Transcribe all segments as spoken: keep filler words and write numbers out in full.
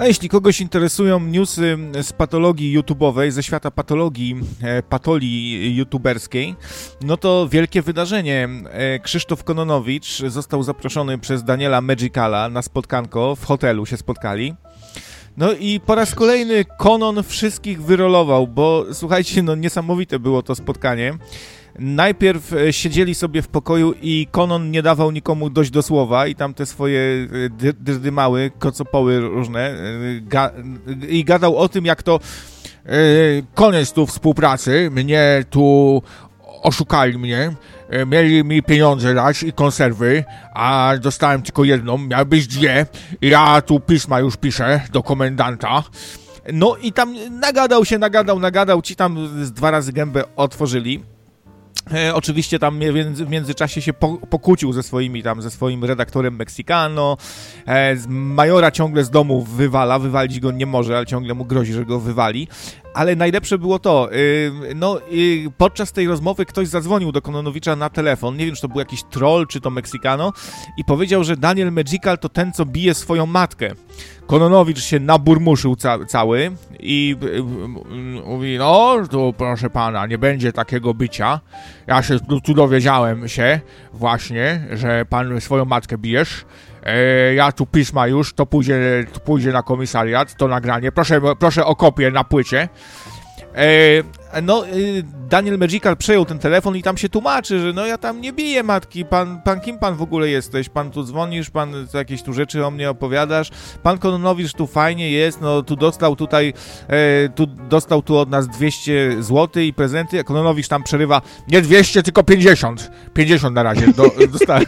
A jeśli kogoś interesują newsy z patologii YouTube'owej, ze świata patologii, e, patolii youtuberskiej, no to wielkie wydarzenie. E, Krzysztof Kononowicz został zaproszony przez Daniela Magicala na spotkanko, w hotelu się spotkali. No i po raz kolejny Konon wszystkich wyrolował, bo słuchajcie, no niesamowite było to spotkanie. Najpierw siedzieli sobie w pokoju i Konon nie dawał nikomu dojść do słowa i tam te swoje dyrdymały, kocopoły różne ga- i gadał o tym, jak to yy, koniec tu współpracy, mnie tu oszukali mnie, mieli mi pieniądze dać i konserwy, a dostałem tylko jedną, miały być dwie, ja tu pisma już piszę do komendanta. No i tam nagadał się, nagadał, nagadał, ci tam z dwa razy gębę otworzyli. E, oczywiście tam w międzyczasie się po, pokłócił ze swoimi tam, ze swoim redaktorem Mexicano. E, Majora ciągle z domu wywala, wywalić go nie może, ale ciągle mu grozi, że go wywali. Ale najlepsze było to, yy, no yy, podczas tej rozmowy ktoś zadzwonił do Kononowicza na telefon, nie wiem, czy to był jakiś troll, czy to Mexicano, i powiedział, że Daniel Magical to ten, co bije swoją matkę. Kononowicz się naburmuszył ca- cały i yy, mówi, no, tu proszę pana, nie będzie takiego bycia. Ja się tu, tu dowiedziałem się właśnie, że pan swoją matkę bijesz. E, ja tu pisma już, to pójdzie, to pójdzie na komisariat, to nagranie. Proszę, proszę o kopię na płycie. E, no, Daniel Magical przejął ten telefon i tam się tłumaczy, że no ja tam nie biję matki, pan, pan kim pan w ogóle jesteś? Pan tu dzwonisz, pan jakieś tu rzeczy o mnie opowiadasz, pan Kononowicz tu fajnie jest, no tu dostał tutaj, e, tu dostał tu od nas dwieście złotych i prezenty, a Kononowicz tam przerywa, nie dwieście, tylko pięćdziesiąt. pięćdziesiąt na razie do, dostałem.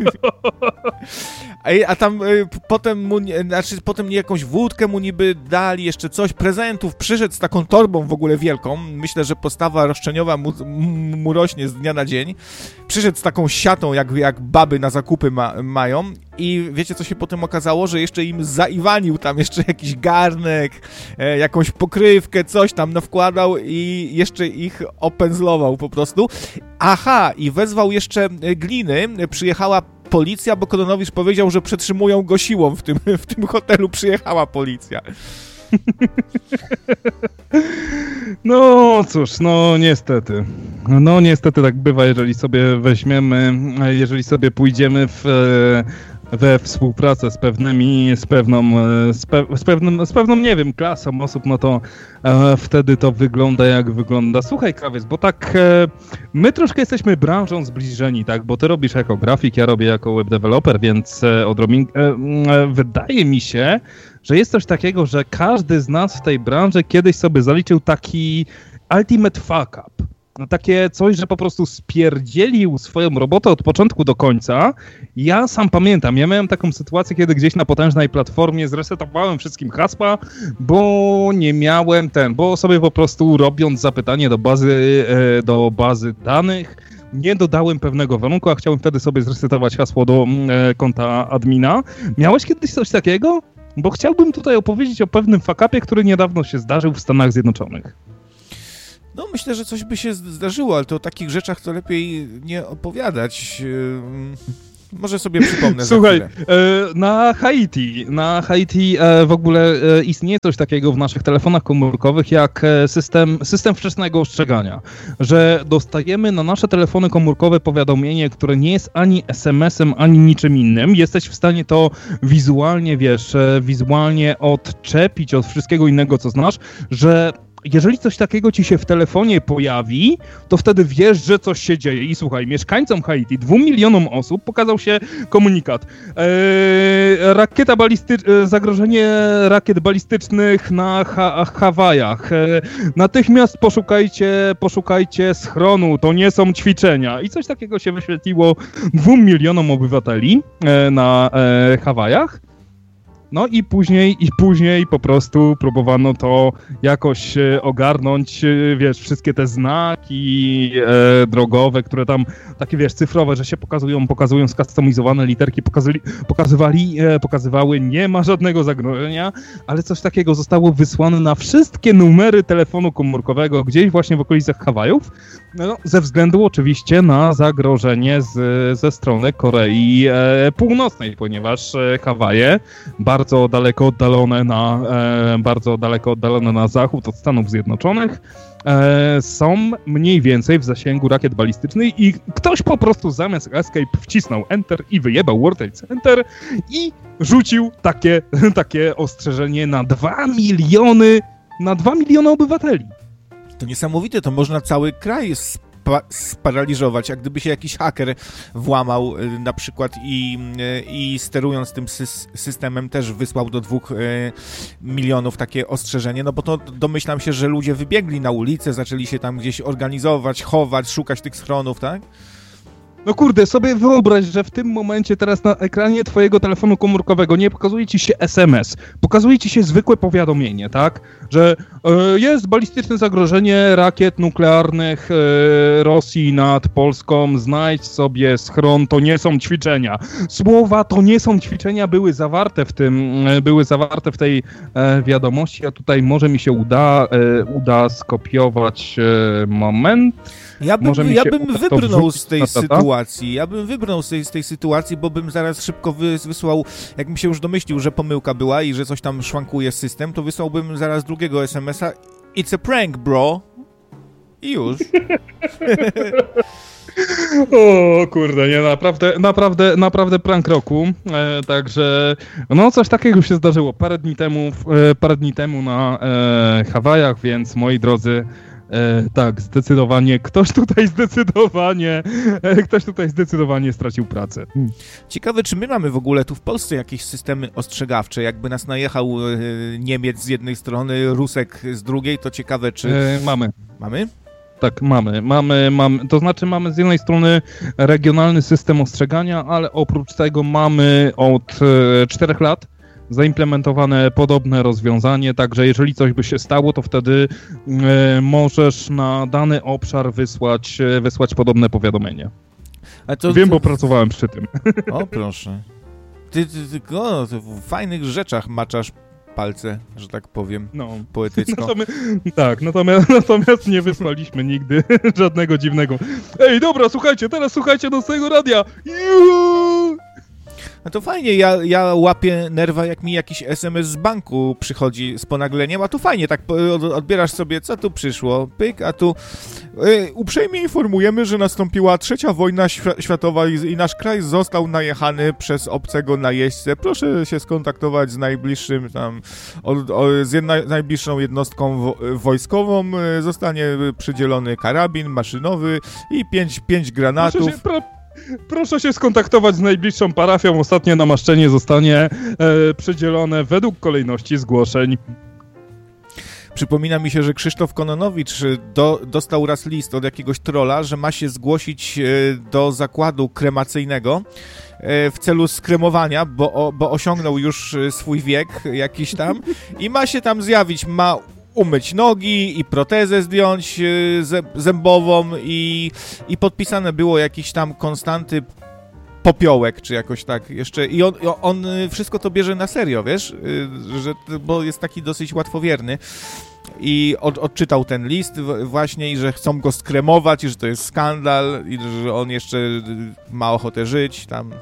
A, a tam y, potem mu, znaczy potem nie jakąś wódkę mu niby dali, jeszcze coś, prezentów, przyszedł z taką torbą w ogóle wielką, myślę, że postawa roszczeniowa mu, mu rośnie z dnia na dzień, przyszedł z taką siatą, jak, jak baby na zakupy ma, mają i wiecie, co się potem okazało, że jeszcze im zaiwanił tam jeszcze jakiś garnek, e, jakąś pokrywkę, coś tam nawkładał i jeszcze ich opędzlował po prostu. Aha, i wezwał jeszcze gliny, przyjechała policja, bo Kononowicz powiedział, że przetrzymują go siłą. W tym, w tym hotelu przyjechała policja. No cóż, no niestety. No niestety tak bywa, jeżeli sobie weźmiemy, jeżeli sobie pójdziemy w... we współpracę z pewnymi, z pewną, z, pe, z, pewnym, z pewną, nie wiem, klasą osób, no to e, wtedy to wygląda jak wygląda. Słuchaj, Krawiec, bo tak e, my troszkę jesteśmy branżą zbliżeni, tak, bo ty robisz jako grafik, ja robię jako web developer, więc e, odrobin, e, e, wydaje mi się, że jest coś takiego, że każdy z nas w tej branży kiedyś sobie zaliczył taki ultimate fuck up. No takie coś, że po prostu spierdzielił swoją robotę od początku do końca. Ja sam pamiętam, ja miałem taką sytuację, kiedy gdzieś na potężnej platformie zresetowałem wszystkim hasła, bo nie miałem ten, bo sobie po prostu robiąc zapytanie do bazy, do bazy danych, nie dodałem pewnego warunku, a chciałem wtedy sobie zresetować hasło do e, konta admina. Miałeś kiedyś coś takiego? Bo chciałbym tutaj opowiedzieć o pewnym fuck-upie, który niedawno się zdarzył w Stanach Zjednoczonych. No myślę, że coś by się zdarzyło, ale to o takich rzeczach to lepiej nie opowiadać. Może sobie przypomnę. Słuchaj, za chwilę. na Haiti, na Haiti w ogóle istnieje coś takiego w naszych telefonach komórkowych jak system, system wczesnego ostrzegania, że dostajemy na nasze telefony komórkowe powiadomienie, które nie jest ani es em esem, ani niczym innym. Jesteś w stanie to wizualnie, wiesz, wizualnie odczepić od wszystkiego innego, co znasz, że jeżeli coś takiego ci się w telefonie pojawi, to wtedy wiesz, że coś się dzieje. I słuchaj, mieszkańcom Haiti, dwóm milionom osób pokazał się komunikat. Eee, rakieta balistyczna, zagrożenie rakiet balistycznych na ha- Hawajach. Eee, natychmiast poszukajcie, poszukajcie schronu, to nie są ćwiczenia. I coś takiego się wyświetliło dwóm milionom obywateli e, na e, Hawajach. No i później, i później po prostu próbowano to jakoś e, ogarnąć, e, wiesz, wszystkie te znaki e, drogowe, które tam, takie wiesz, cyfrowe, że się pokazują, pokazują skustomizowane literki, pokazali, pokazywali, e, pokazywały, nie ma żadnego zagrożenia, ale coś takiego zostało wysłane na wszystkie numery telefonu komórkowego gdzieś właśnie w okolicach Hawajów, no, ze względu oczywiście na zagrożenie z, ze strony Korei e, Północnej, ponieważ e, Hawaje bardzo bardzo daleko oddalone na, e, bardzo daleko oddalone na zachód od Stanów Zjednoczonych, e, są mniej więcej w zasięgu rakiet balistycznych i ktoś po prostu zamiast escape wcisnął enter i wyjebał World Trade Center i rzucił takie, takie ostrzeżenie na dwa miliony, na dwa miliony obywateli. To niesamowite, to można cały kraj spa- sparaliżować, jak gdyby się jakiś haker włamał y, na przykład i, y, i sterując tym sy- systemem też wysłał do dwóch y, milionów takie ostrzeżenie, no bo to domyślam się, że ludzie wybiegli na ulicę, zaczęli się tam gdzieś organizować, chować, szukać tych schronów, tak? No kurde, sobie wyobraź, że w tym momencie teraz na ekranie twojego telefonu komórkowego nie pokazuje ci się es em es, pokazuje ci się zwykłe powiadomienie, tak? Że e, jest balistyczne zagrożenie rakiet nuklearnych e, Rosji nad Polską, znajdź sobie schron, to nie są ćwiczenia. Słowa to nie są ćwiczenia były zawarte w tym, e, były zawarte w tej e, wiadomości, a tutaj może mi się uda, e, uda skopiować e, moment. Ja bym, ja bym wybrnął z tej sytuacji, ja bym wybrnął z tej, z tej sytuacji, bo bym zaraz szybko wys- wysłał, jakbym się już domyślił, że pomyłka była i że coś tam szwankuje system, to wysłałbym zaraz drugiego es em es a. It's a prank, bro. I już. O kurde, nie, naprawdę, naprawdę, naprawdę prank roku, e, także no coś takiego się zdarzyło parę dni temu, e, parę dni temu na e, Hawajach, więc moi drodzy, E, tak, zdecydowanie, ktoś tutaj zdecydowanie, e, ktoś tutaj zdecydowanie stracił pracę. Ciekawe, czy my mamy w ogóle tu w Polsce jakieś systemy ostrzegawcze, jakby nas najechał e, Niemiec z jednej strony, Rusek z drugiej, to ciekawe, czy... E, mamy. Mamy? Tak, mamy, mamy, mamy, to znaczy mamy z jednej strony regionalny system ostrzegania, ale oprócz tego mamy od e, czterech lat zaimplementowane podobne rozwiązanie, także jeżeli coś by się stało, to wtedy e, możesz na dany obszar wysłać, e, wysłać podobne powiadomienie. A to, Wiem, to... bo pracowałem przy tym. O, proszę. Ty, ty, ty o, ty w fajnych rzeczach maczasz palce, że tak powiem, no. Poetycko. Natomiast, tak, natomiast, natomiast nie wysłaliśmy nigdy żadnego dziwnego. Ej, dobra, słuchajcie, teraz słuchajcie nocnego radia. Juuu! No to fajnie, ja, ja łapię nerwa, jak mi jakiś es em es z banku przychodzi z ponagleniem, a tu fajnie, tak odbierasz sobie, co tu przyszło, pyk, a tu y, uprzejmie informujemy, że nastąpiła trzecia wojna świ- światowa i, i nasz kraj został najechany przez obcego najeźdźcę. Proszę się skontaktować z najbliższym tam, o, o, z jedna, najbliższą jednostką wo, wojskową, y, zostanie przydzielony karabin maszynowy i pięć, pięć granatów. Proszę się, pro... Proszę się skontaktować z najbliższą parafią. Ostatnie namaszczenie zostanie e, przydzielone według kolejności zgłoszeń. Przypomina mi się, że Krzysztof Kononowicz do, dostał raz list od jakiegoś trolla, że ma się zgłosić e, do zakładu kremacyjnego e, w celu skremowania, bo, o, bo osiągnął już swój wiek jakiś tam i ma się tam zjawić, ma umyć nogi i protezę zdjąć zębową i, i podpisane było jakiś tam Konstanty Popiołek, czy jakoś tak jeszcze. I on, on wszystko to bierze na serio, wiesz, że, bo jest taki dosyć łatwowierny. I od, odczytał ten list właśnie i że chcą go skremować i że to jest skandal i że on jeszcze ma ochotę żyć tam.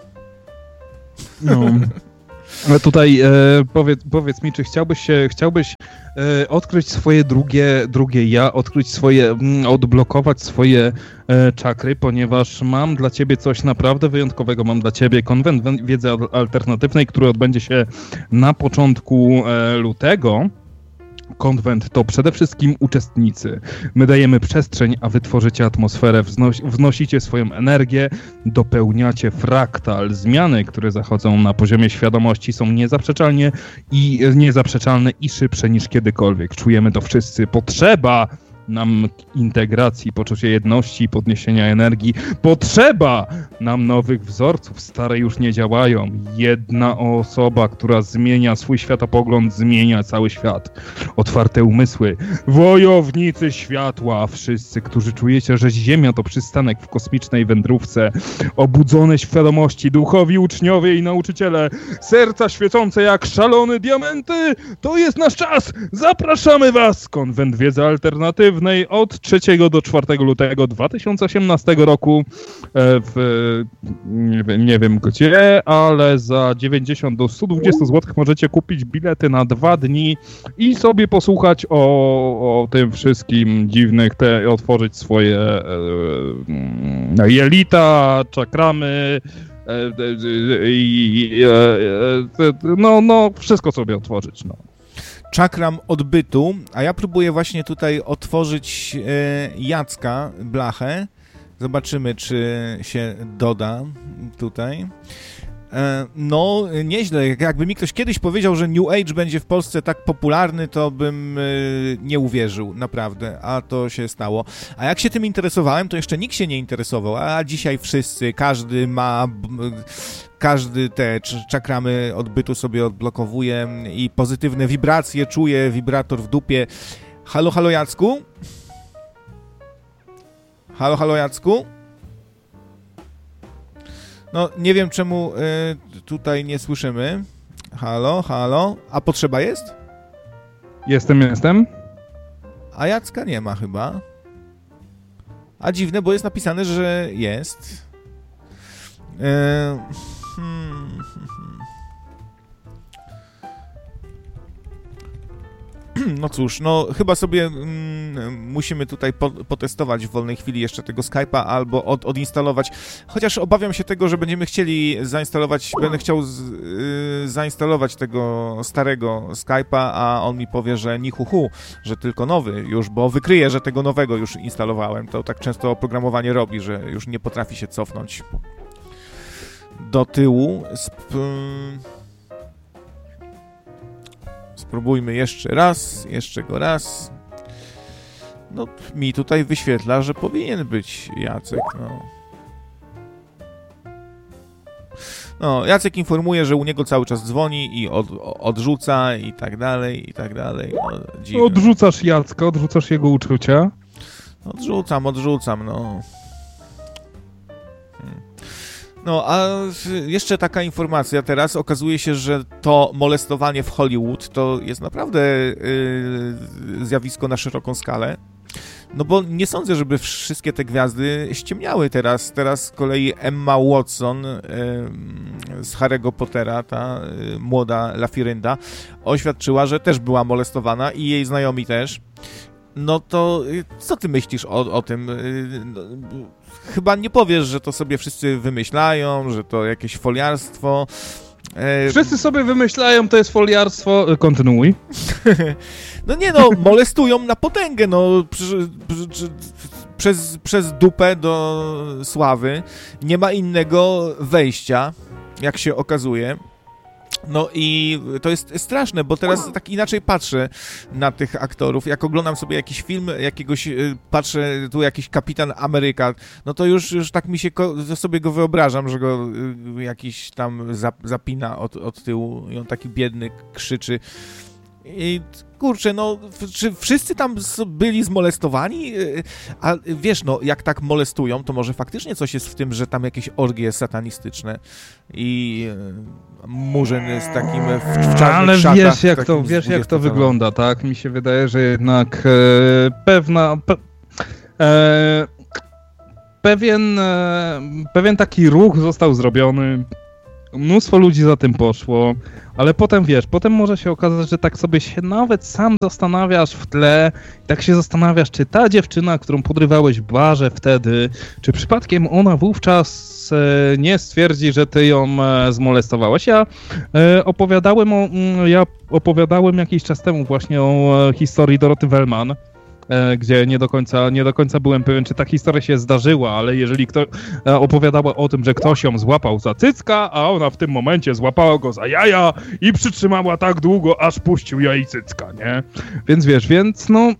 No. Ale tutaj e, powiedz, powiedz mi, czy chciałbyś się, chciałbyś e, odkryć swoje drugie, drugie ja, odkryć swoje, m, odblokować swoje e, czakry, ponieważ mam dla ciebie coś naprawdę wyjątkowego, mam dla ciebie konwent wiedzy alternatywnej, który odbędzie się na początku e, lutego. Konwent to przede wszystkim uczestnicy. My dajemy przestrzeń, a wy tworzycie atmosferę, wznos- wnosicie swoją energię, dopełniacie fraktal. Zmiany, które zachodzą na poziomie świadomości, są niezaprzeczalnie i niezaprzeczalne i szybsze niż kiedykolwiek. Czujemy to wszyscy. Potrzeba nam integracji, poczucia jedności, podniesienia energii. Potrzeba nam nowych wzorców. Stare już nie działają. Jedna osoba, która zmienia swój światopogląd, zmienia cały świat. Otwarte umysły. Wojownicy światła. Wszyscy, którzy czujecie, że Ziemia to przystanek w kosmicznej wędrówce. Obudzone świadomości, duchowi uczniowie i nauczyciele. Serca świecące jak szalone diamenty. To jest nasz czas. Zapraszamy was. Konwent wiedzy alternatywnej charytatywnej od trzeciego do czwartego lutego dwa tysiące osiemnastego roku w, nie wiem, nie wiem gdzie, ale za dziewięćdziesiąt do stu dwudziestu złotych możecie kupić bilety na dwa dni i sobie posłuchać o, o tym wszystkim dziwnych, te, otworzyć swoje e, e, jelita, czakramy, i no, no, wszystko sobie otworzyć, no. Czakram odbytu, a ja próbuję właśnie tutaj otworzyć e, Jacka Blachę. Zobaczymy, czy się doda tutaj. E, no, nieźle. Jakby mi ktoś kiedyś powiedział, że New Age będzie w Polsce tak popularny, to bym e, nie uwierzył, naprawdę, a to się stało. A jak się tym interesowałem, to jeszcze nikt się nie interesował, a dzisiaj wszyscy, każdy ma... Każdy te czakramy odbytu sobie odblokowuje i pozytywne wibracje czuje, wibrator w dupie. Halo, halo Jacku? Halo, halo Jacku? No, nie wiem czemu y, tutaj nie słyszymy. Halo, halo? A potrzeba jest? Jestem, jestem. A Jacka nie ma chyba. A dziwne, bo jest napisane, że jest. Y, hmm, No cóż, no chyba sobie mm, musimy tutaj po, potestować w wolnej chwili jeszcze tego Skype'a albo od, odinstalować, chociaż obawiam się tego, że będziemy chcieli zainstalować, będę chciał z, y, zainstalować tego starego Skype'a, a on mi powie, że ni hu hu, że tylko nowy już, bo wykryje, że tego nowego już instalowałem. To tak często oprogramowanie robi, że już nie potrafi się cofnąć do tyłu. Sp- Spróbujmy jeszcze raz, jeszcze go raz. No, mi tutaj wyświetla, że powinien być Jacek, no. No, Jacek informuje, że u niego cały czas dzwoni i od, odrzuca i tak dalej, i tak dalej. No, dziwne. Odrzucasz Jacka, odrzucasz jego uczucia? Odrzucam, odrzucam, no. Hmm. No, a jeszcze taka informacja teraz. Okazuje się, że to molestowanie w Hollywood to jest naprawdę yy, zjawisko na szeroką skalę. No bo nie sądzę, żeby wszystkie te gwiazdy ściemniały teraz. Teraz z kolei Emma Watson yy, z Harry'ego Pottera, ta yy, młoda Lafirynda, oświadczyła, że też była molestowana i jej znajomi też. No to co ty myślisz o, o tym? Chyba nie powiesz, że to sobie wszyscy wymyślają, że to jakieś foliarstwo. Wszyscy sobie wymyślają, to jest foliarstwo. Kontynuuj. No nie no, molestują na potęgę, no przy, przy, przy, przez, przez dupę do sławy. Nie ma innego wejścia, jak się okazuje. No i to jest straszne, bo teraz tak inaczej patrzę na tych aktorów. Jak oglądam sobie jakiś film, jakiegoś, patrzę, tu jakiś Kapitan Ameryka, no to już, już tak mi się, sobie go wyobrażam, że go jakiś tam zapina od, od tyłu i on taki biedny krzyczy. I kurczę, no, czy wszyscy tam byli zmolestowani? A wiesz, no, jak tak molestują, to może faktycznie coś jest w tym, że tam jakieś orgie satanistyczne i murzyn z takim w, w czarnych Ale szatach. wiesz, jak to, wiesz, jak to wygląda, tak? Mi się wydaje, że jednak e, pewna... Pe, e, pewien, e, pewien taki ruch został zrobiony. Mnóstwo ludzi za tym poszło, ale potem wiesz, potem może się okazać, że tak sobie się nawet sam zastanawiasz w tle, tak się zastanawiasz, czy ta dziewczyna, którą podrywałeś w barze wtedy, czy przypadkiem ona wówczas e, nie stwierdzi, że ty ją e, zmolestowałeś. Ja e, opowiadałem o, ja opowiadałem jakiś czas temu właśnie o e, historii Doroty Wellman, gdzie nie do końca, nie do końca byłem pewien, czy ta historia się zdarzyła, ale jeżeli ktoś opowiadała o tym, że ktoś ją złapał za cycka, a ona w tym momencie złapała go za jaja i przytrzymała tak długo, aż puścił jej cycka, nie? Więc wiesz, więc no...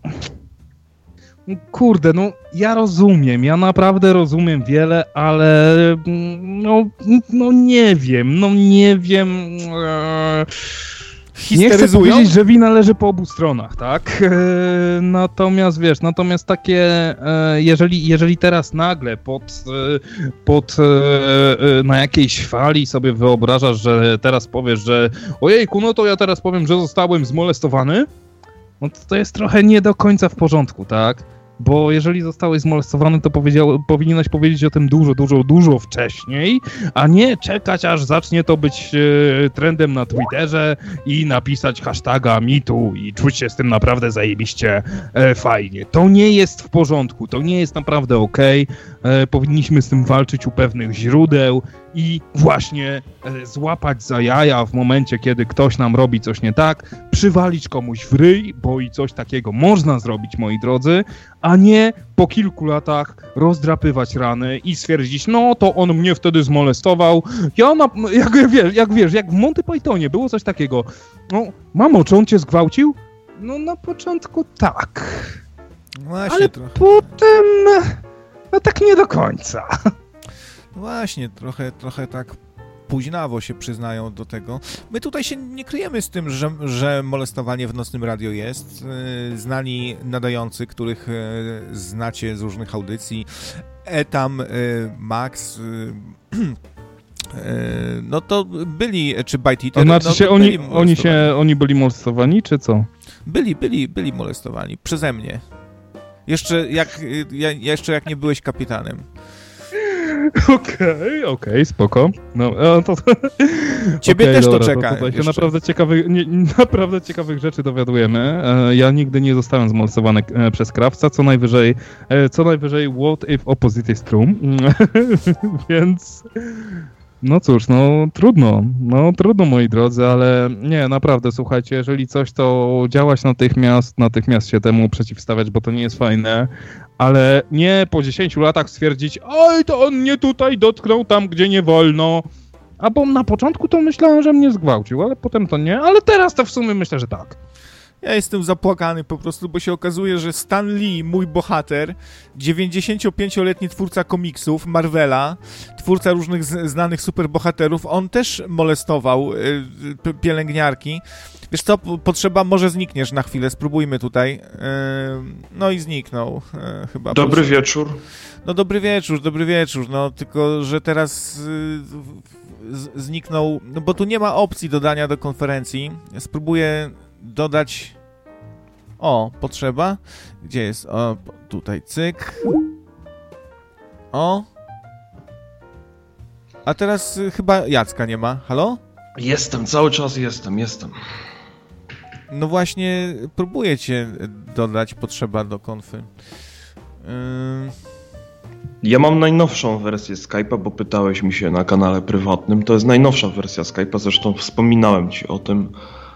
Kurde, no ja rozumiem, ja naprawdę rozumiem wiele, ale no, no nie wiem, no nie wiem... Ee... Nie chcę powiedzieć, że wina leży po obu stronach, tak? E, natomiast wiesz, natomiast takie, e, jeżeli, jeżeli teraz nagle pod, e, pod e, na jakiejś fali sobie wyobrażasz, że teraz powiesz, że ojejku, no to ja teraz powiem, że zostałem zmolestowany, no to, to jest trochę nie do końca w porządku, tak? Bo jeżeli zostałeś zmolestowany, to powiedział, powinieneś powiedzieć o tym dużo, dużo, dużo wcześniej, a nie czekać, aż zacznie to być e, trendem na Twitterze i napisać hashtaga mitu i czuć się z tym naprawdę zajebiście e, fajnie. To nie jest w porządku, to nie jest naprawdę okej. E, powinniśmy z tym walczyć u pewnych źródeł i właśnie e, złapać za jaja w momencie, kiedy ktoś nam robi coś nie tak, przywalić komuś w ryj, bo i coś takiego można zrobić, moi drodzy, a nie po kilku latach rozdrapywać rany i stwierdzić, no to on mnie wtedy zmolestował. Ja na, jak, wiesz, jak wiesz, jak w Monty Pythonie było coś takiego. No, mamo, czy on cię zgwałcił? No na początku tak. Właśnie, ale trochę. potem no tak nie do końca. Właśnie, trochę, trochę tak późnawo się przyznają do tego. My tutaj się nie kryjemy z tym, że, że molestowanie w nocnym radio jest. Znani nadający, których znacie z różnych audycji, Etam, Max, no to byli, czy Bite Eater, To znaczy no, się, oni, oni się, oni byli molestowani, czy co? Byli, byli, byli molestowani. Przeze mnie. Jeszcze jak, ja, jeszcze jak nie byłeś kapitanem. Okej, okej, okay, spoko. No, to, to... Ciebie okay, też dobra, to czeka. To tutaj się jeszcze. naprawdę ciekawych, nie, naprawdę ciekawych rzeczy dowiadujemy. Ja nigdy nie zostałem zmolestowany przez krawca, co najwyżej, co najwyżej what if opposite is true. Więc... No cóż, no trudno, no trudno moi drodzy, ale nie, naprawdę, słuchajcie, jeżeli coś, to działać natychmiast, natychmiast się temu przeciwstawiać, bo to nie jest fajne, ale nie po dziesięciu latach stwierdzić, oj, to on mnie tutaj dotknął tam, gdzie nie wolno, a bo na początku to myślałem, że mnie zgwałcił, ale potem to nie, ale teraz to w sumie myślę, że tak. Ja jestem zapłakany po prostu, bo się okazuje, że Stan Lee, mój bohater, dziewięćdziesięciopięcioletni twórca komiksów, Marvela, twórca różnych z- znanych superbohaterów, on też molestował y, p- pielęgniarki. Wiesz co, p- potrzeba, może znikniesz na chwilę, spróbujmy tutaj. Y, no i zniknął y, chyba. Dobry potrzeba. wieczór. No dobry wieczór, dobry wieczór, no tylko, że teraz y, z- zniknął, no bo tu nie ma opcji dodania do konferencji. Spróbuję dodać... O, potrzeba. Gdzie jest? O, tutaj, cyk. O. A teraz y, chyba Jacka nie ma. Halo? Jestem, cały czas jestem, jestem. No właśnie, próbuję cię dodać, potrzeba do konfy. Yy... Ja mam najnowszą wersję Skype'a, bo pytałeś mi się na kanale prywatnym. To jest najnowsza wersja Skype'a, zresztą wspominałem ci o tym.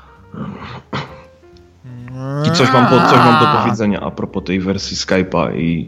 I coś mam, po, coś mam do powiedzenia a propos tej wersji Skype'a i...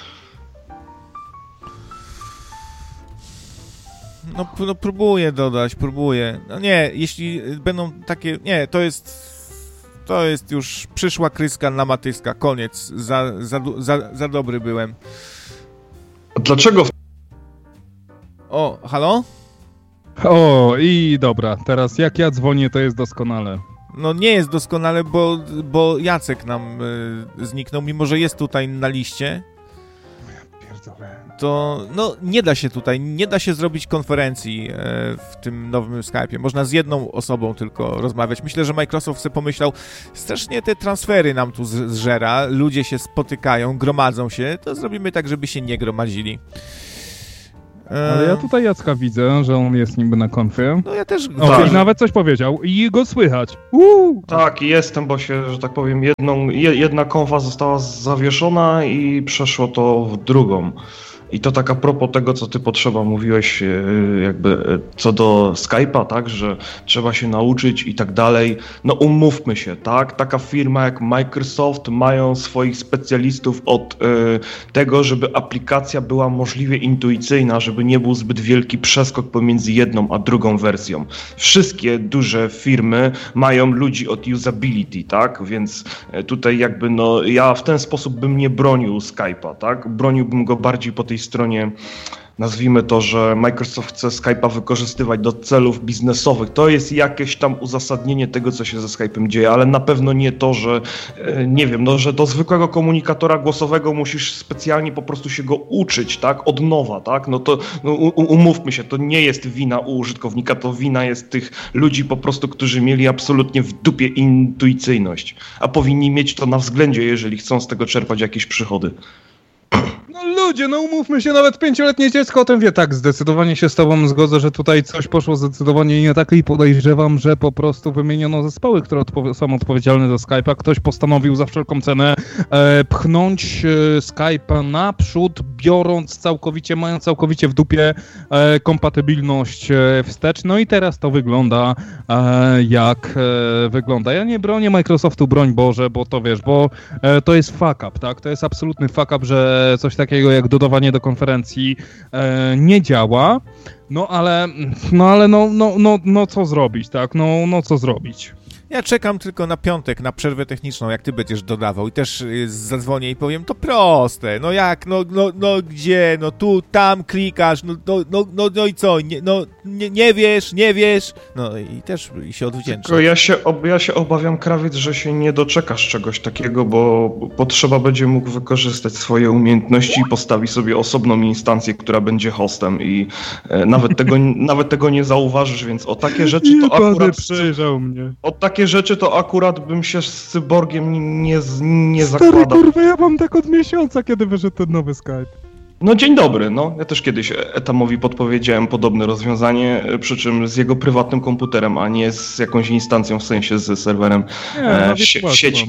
No, no próbuję dodać, próbuję. No nie, jeśli będą takie... Nie, to jest... To jest już przyszła kryska na matyska, koniec. Za, za, za, za dobry byłem. A dlaczego... W... O, halo? O, i dobra, teraz jak ja dzwonię, to jest doskonale. No nie jest doskonale, bo, bo Jacek nam y, zniknął, mimo że jest tutaj na liście. Pierdolę. To no nie da się tutaj, nie da się zrobić konferencji y, w tym nowym Skype'ie. Można z jedną osobą tylko rozmawiać. Myślę, że Microsoft sobie pomyślał, strasznie te transfery nam tu z- zżera, ludzie się spotykają, gromadzą się, to zrobimy tak, żeby się nie gromadzili. Ale ja tutaj Jacka widzę, że on jest niby na konfie. No ja też... O, Tak. i nawet coś powiedział i go słychać. Uuu. Tak, jestem, bo się, że tak powiem, jedną, je, jedna konfa została zawieszona i przeszło to w drugą. I to tak a propos tego, co ty potrzeba mówiłeś, jakby co do Skype'a, tak, że trzeba się nauczyć i tak dalej. No umówmy się, tak, taka firma jak Microsoft mają swoich specjalistów od y, tego, żeby aplikacja była możliwie intuicyjna, żeby nie był zbyt wielki przeskok pomiędzy jedną a drugą wersją. Wszystkie duże firmy mają ludzi od usability, tak, więc tutaj jakby no ja w ten sposób bym nie bronił Skype'a, tak, broniłbym go bardziej po tej tej stronie, nazwijmy to, że Microsoft chce Skype'a wykorzystywać do celów biznesowych. To jest jakieś tam uzasadnienie tego, co się ze Skype'em dzieje, ale na pewno nie to, że nie wiem, no, że do zwykłego komunikatora głosowego musisz specjalnie po prostu się go uczyć, tak, od nowa, tak, no to no, umówmy się, to nie jest wina u użytkownika, to wina jest tych ludzi po prostu, którzy mieli absolutnie w dupie intuicyjność, a powinni mieć to na względzie, jeżeli chcą z tego czerpać jakieś przychody. No ludzie, no umówmy się, nawet pięcioletnie dziecko o tym wie. Tak, zdecydowanie się z tobą zgodzę, że tutaj coś poszło zdecydowanie nie tak i podejrzewam, że po prostu wymieniono zespoły, które odpo- są odpowiedzialne za Skype'a. Ktoś postanowił za wszelką cenę e, pchnąć e, Skype'a naprzód, biorąc całkowicie, mając całkowicie w dupie e, kompatybilność e, wstecz. No i teraz to wygląda e, jak e, wygląda. Ja nie bronię Microsoftu, broń Boże, bo to wiesz, bo e, to jest fuck up, tak? To jest absolutny fuck up, że coś takiego jak dodawanie do konferencji e, nie działa, no ale, no ale no, no, no, no co zrobić, tak, no, no co zrobić. Ja czekam tylko na piątek, na przerwę techniczną, jak ty będziesz dodawał i też y, zadzwonię i powiem, to proste, no jak, no, no, no gdzie, no tu, tam klikasz, no, no, no, no, no i co, nie, no nie, nie wiesz, nie wiesz, no i też i się odwdzięczę. Tylko ja się, ob, ja się obawiam, Krawiec, że się nie doczekasz czegoś takiego, bo potrzeba będzie mógł wykorzystać swoje umiejętności i postawi sobie osobną instancję, która będzie hostem i e, nawet, tego, nawet tego nie zauważysz, więc o takie rzeczy to akurat... przejrzał mnie. O takie rzeczy to akurat bym się z Cyborgiem nie, nie Stary, zakładał. kurwa, ja mam tak od miesiąca, kiedy wyszedł ten nowy Skype. No dzień dobry, no. Ja też kiedyś Etamowi podpowiedziałem podobne rozwiązanie, przy czym z jego prywatnym komputerem, a nie z jakąś instancją, w sensie z serwerem nie, e, w, sie- w sieci.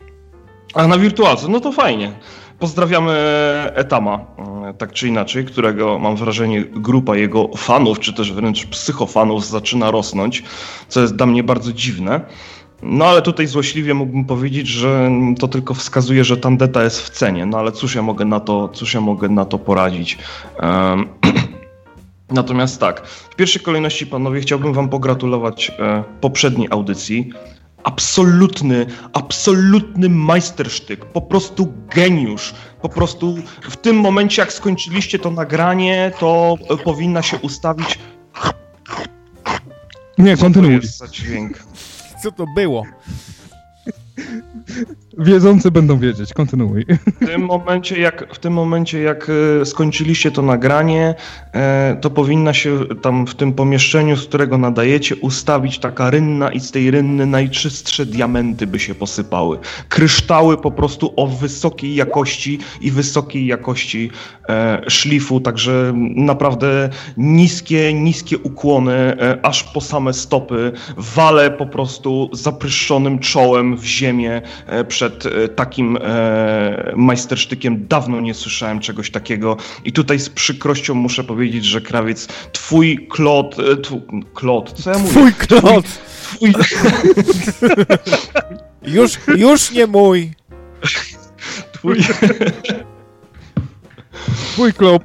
A na wirtualce, no to fajnie. Pozdrawiamy Etama, tak czy inaczej, którego mam wrażenie grupa jego fanów, czy też wręcz psychofanów zaczyna rosnąć, co jest dla mnie bardzo dziwne. No ale tutaj złośliwie mógłbym powiedzieć, że to tylko wskazuje, że tandeta jest w cenie, no ale cóż ja mogę na to, cóż ja mogę na to poradzić. Um, Natomiast tak, w pierwszej kolejności, panowie, chciałbym wam pogratulować e, poprzedniej audycji. Absolutny, absolutny majstersztyk, po prostu geniusz. Po prostu w tym momencie, jak skończyliście to nagranie, to powinna się ustawić... Nie, kontynuuj. Co to jest za dźwięk? Co to było? Wiedzący będą wiedzieć, kontynuuj. W tym momencie, jak, w tym momencie, jak skończyliście to nagranie, to powinna się tam w tym pomieszczeniu, z którego nadajecie, ustawić taka rynna i z tej rynny najczystsze diamenty by się posypały. Kryształy po prostu o wysokiej jakości i wysokiej jakości szlifu, także naprawdę niskie, niskie ukłony, aż po same stopy. Walę po prostu zapryszczonym czołem w ziemię przed takim e, majstersztykiem. Dawno nie słyszałem czegoś takiego i tutaj z przykrością muszę powiedzieć, że Krawiec, twój klot, e, tw, klot, co ja mówię? Twój klot! Twój... już, już nie mój! Twój... Twój klop.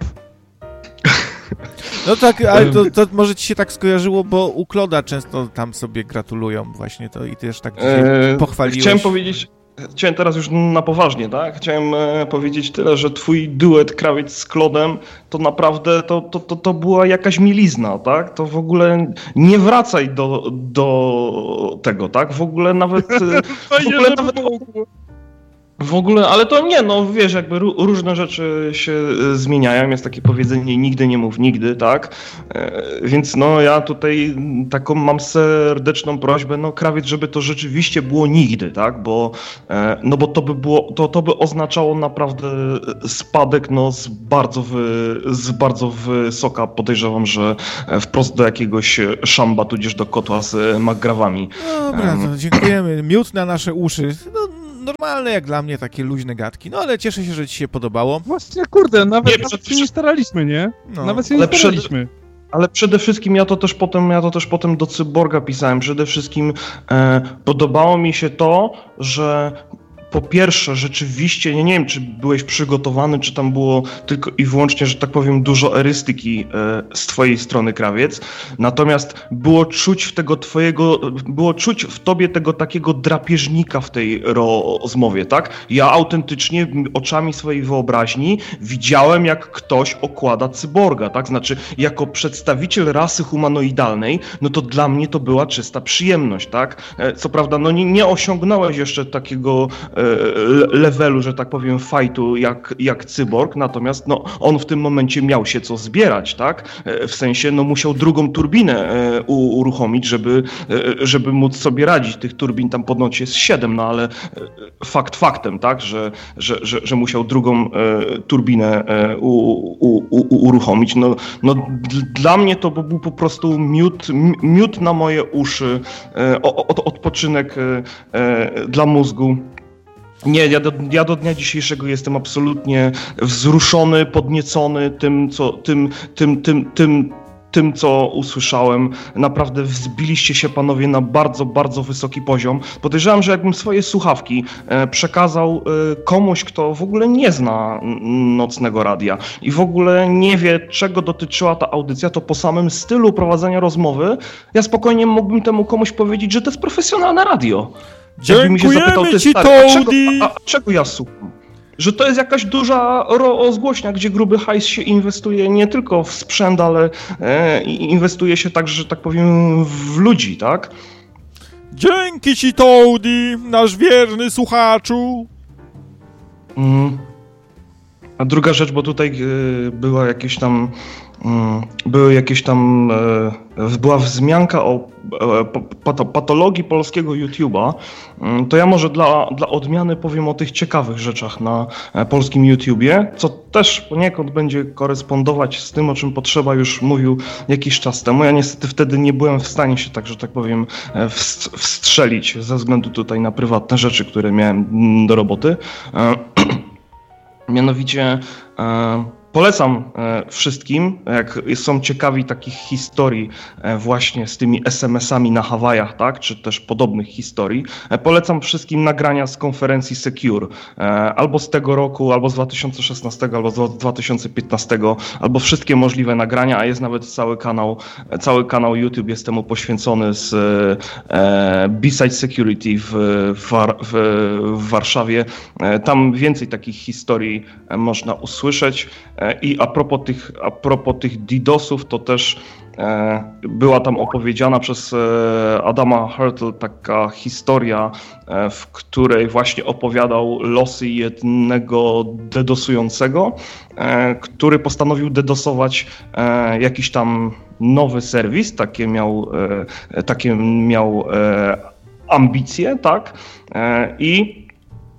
No tak, ale to, to może ci się tak skojarzyło, bo u Kloda często tam sobie gratulują właśnie to i też tak eee, pochwaliłeś. Chciałem powiedzieć, chciałem teraz już na poważnie, tak? Chciałem e, powiedzieć tyle, że twój duet Krawiec z Klodem to naprawdę to, to, to, to była jakaś mielizna, tak? To w ogóle nie wracaj do, do tego, tak? W ogóle nawet... W ogóle nawet... W ogóle, ale to nie, no wiesz, jakby różne rzeczy się zmieniają, jest takie powiedzenie nigdy nie mów nigdy, tak? E, więc no ja tutaj taką mam serdeczną prośbę, no Krawiec, żeby to rzeczywiście było nigdy, tak? Bo, e, no bo to by było, to, to by oznaczało naprawdę spadek, no z bardzo, wy, z bardzo wysoka, podejrzewam, że wprost do jakiegoś szamba, tudzież do kotła z McGrawami. Dobra, to dziękujemy. Miód na nasze uszy. No, normalne jak dla mnie takie luźne gadki, no ale cieszę się, że ci się podobało. Właśnie, kurde, nawet, nie, nawet się nie staraliśmy, nie? No. Nawet się nie ale staraliśmy. Przed, ale przede wszystkim ja to też potem, ja to też potem do Cyborga pisałem, przede wszystkim e, podobało mi się to, że po pierwsze rzeczywiście, nie, nie wiem, czy byłeś przygotowany, czy tam było tylko i wyłącznie, że tak powiem, dużo erystyki e, z twojej strony, Krawiec, natomiast było czuć w tego twojego, było czuć w tobie tego takiego drapieżnika w tej rozmowie, tak? Ja autentycznie oczami swojej wyobraźni widziałem, jak ktoś okłada cyborga, tak? Znaczy, jako przedstawiciel rasy humanoidalnej, no to dla mnie to była czysta przyjemność, tak? E, co prawda, no nie, nie osiągnąłeś jeszcze takiego e, levelu, że tak powiem, fightu jak, jak cyborg, natomiast no, on w tym momencie miał się co zbierać, tak? E, w sensie, no musiał drugą turbinę e, u, uruchomić, żeby, e, żeby móc sobie radzić. Tych turbin tam ponoć jest siedem, no ale e, fakt faktem, tak? Że, że, że, że musiał drugą e, turbinę e, u, u, u, uruchomić. No, no d- dla mnie to był po prostu miód, miód na moje uszy, e, o, o, odpoczynek e, e, dla mózgu. Nie, ja do, ja do dnia dzisiejszego jestem absolutnie wzruszony, podniecony tym, co, tym, tym, tym, tym, tym, co usłyszałem. Naprawdę wzbiliście się panowie na bardzo, bardzo wysoki poziom. Podejrzewam, że jakbym swoje słuchawki e, przekazał e, komuś, kto w ogóle nie zna Nocnego Radia i w ogóle nie wie, czego dotyczyła ta audycja, to po samym stylu prowadzenia rozmowy ja spokojnie mógłbym temu komuś powiedzieć, że to jest profesjonalne radio. Jakby mi się zapytał, ty ci, stary, a czego, a, a czego ja słucham? Że to jest jakaś duża rozgłośnia, gdzie gruby hajs się inwestuje nie tylko w sprzęt, ale e, inwestuje się także, że tak powiem, w ludzi, tak? Dzięki ci, Toady, nasz wierny słuchaczu. Mm. A druga rzecz, bo tutaj e, była jakieś tam były jakieś tam, była wzmianka o patologii polskiego YouTube'a, to ja może dla, dla odmiany powiem o tych ciekawych rzeczach na polskim YouTubie, co też poniekąd będzie korespondować z tym, o czym Potrzeba już mówił jakiś czas temu. Ja niestety wtedy nie byłem w stanie się, tak że tak powiem, wstrzelić ze względu tutaj na prywatne rzeczy, które miałem do roboty. Mianowicie polecam wszystkim, jak są ciekawi takich historii właśnie z tymi es em esami na Hawajach, tak, czy też podobnych historii, polecam wszystkim nagrania z konferencji Secure, albo z tego roku, albo z dwa tysiące szesnastego, albo z dwa tysiące piętnowego, albo wszystkie możliwe nagrania, a jest nawet cały kanał, cały kanał YouTube jest temu poświęcony z B-Side Security w, w, w, w Warszawie. Tam więcej takich historii można usłyszeć. I a propos tych, a propos tych DDoSów, to też e, była tam opowiedziana przez e, Adama Hurtle taka historia, e, w której właśnie opowiadał losy jednego dedosującego, e, który postanowił dedosować e, jakiś tam nowy serwis, takie miał, e, takie miał e, ambicje, tak? E, I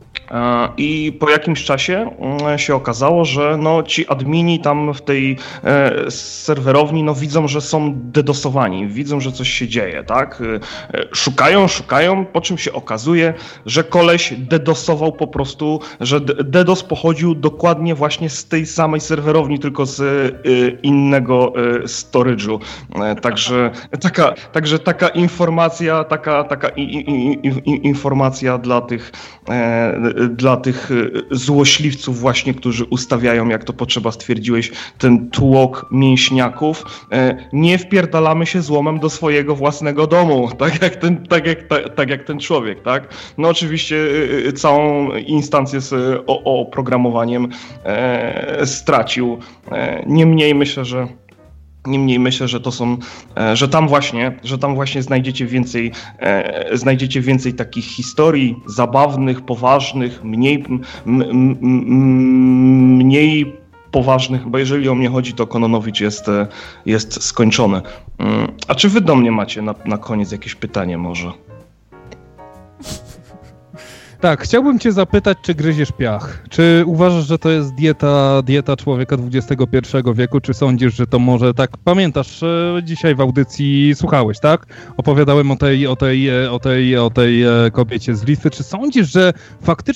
I po jakimś czasie się okazało, że no ci admini tam w tej e, serwerowni no widzą, że są dedosowani, widzą, że coś się dzieje, tak? E, szukają, szukają, po czym się okazuje, że koleś dedosował po prostu, że dedos pochodził dokładnie właśnie z tej samej serwerowni, tylko z e, innego e, storage'u. E, także, taka, także taka informacja, taka, taka i, i, i, informacja dla tych e, dla tych złośliwców właśnie, którzy ustawiają, jak to Potrzeba stwierdziłeś, ten tłok mięśniaków. Nie wpierdalamy się złomem do swojego własnego domu, tak jak ten, tak jak, tak, tak jak ten człowiek, tak? No oczywiście całą instancję z oprogramowaniem stracił. Niemniej myślę, że Niemniej myślę, że to są, że tam właśnie, że tam właśnie znajdziecie więcej, e, znajdziecie więcej takich historii zabawnych, poważnych, mniej, m, m, m, mniej poważnych, bo jeżeli o mnie chodzi, to Kononowicz jest, jest skończony. A czy wy do mnie macie na, na koniec jakieś pytanie może? Tak, chciałbym cię zapytać, czy gryziesz piach? Czy uważasz, że to jest dieta, dieta człowieka dwudziestego pierwszego wieku, czy sądzisz, że to może tak, pamiętasz, dzisiaj w audycji słuchałeś, tak? Opowiadałem o tej, o tej, o tej, o tej kobiecie z Litwy. Czy sądzisz, że faktycznie